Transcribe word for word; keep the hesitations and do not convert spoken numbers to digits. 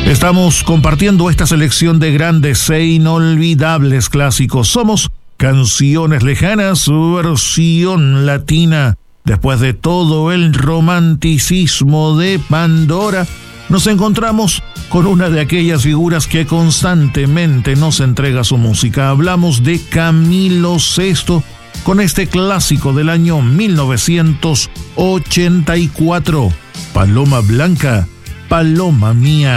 Estamos compartiendo esta selección de grandes e inolvidables clásicos. Somos Canciones Lejanas, versión latina. Después de todo el romanticismo de Pandora, nos encontramos con una de aquellas figuras que constantemente nos entrega su música. Hablamos de Camilo Sesto, con este clásico del año mil novecientos ochenta y cuatro, Paloma Blanca, Paloma Mía.